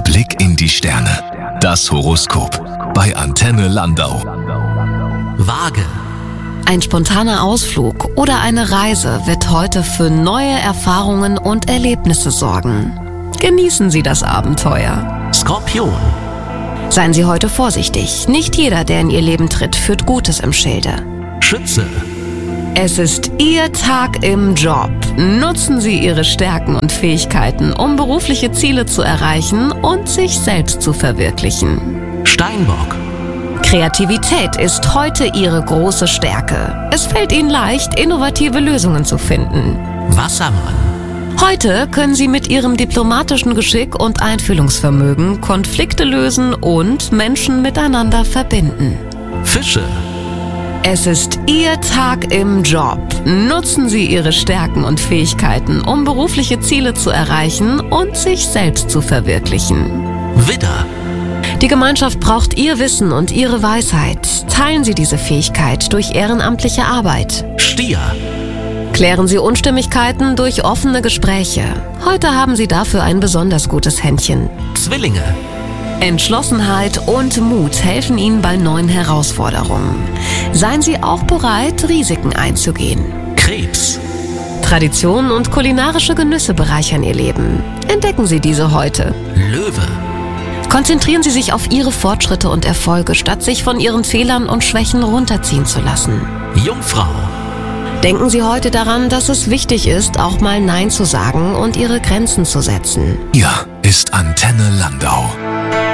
Blick in die Sterne. Das Horoskop bei Antenne Landau. Waage. Ein spontaner Ausflug oder eine Reise wird heute für neue Erfahrungen und Erlebnisse sorgen. Genießen Sie das Abenteuer. Skorpion. Seien Sie heute vorsichtig. Nicht jeder, der in Ihr Leben tritt, führt Gutes im Schilde. Schütze. Es ist Ihr Tag im Job. Nutzen Sie Ihre Stärken und Fähigkeiten, um berufliche Ziele zu erreichen und sich selbst zu verwirklichen. Steinbock. Kreativität ist heute Ihre große Stärke. Es fällt Ihnen leicht, innovative Lösungen zu finden. Wassermann. Heute können Sie mit Ihrem diplomatischen Geschick und Einfühlungsvermögen Konflikte lösen und Menschen miteinander verbinden. Fische. Es ist Ihr Tag im Job. Nutzen Sie Ihre Stärken und Fähigkeiten, um berufliche Ziele zu erreichen und sich selbst zu verwirklichen. Widder. Die Gemeinschaft braucht Ihr Wissen und Ihre Weisheit. Teilen Sie diese Fähigkeit durch ehrenamtliche Arbeit. Stier. Klären Sie Unstimmigkeiten durch offene Gespräche. Heute haben Sie dafür ein besonders gutes Händchen. Zwillinge. Entschlossenheit und Mut helfen Ihnen bei neuen Herausforderungen. Seien Sie auch bereit, Risiken einzugehen. Krebs. Traditionen und kulinarische Genüsse bereichern Ihr Leben. Entdecken Sie diese heute. Löwe. Konzentrieren Sie sich auf Ihre Fortschritte und Erfolge, statt sich von Ihren Fehlern und Schwächen runterziehen zu lassen. Jungfrau. Denken Sie heute daran, dass es wichtig ist, auch mal Nein zu sagen und Ihre Grenzen zu setzen. Hier ist Antenne Landau.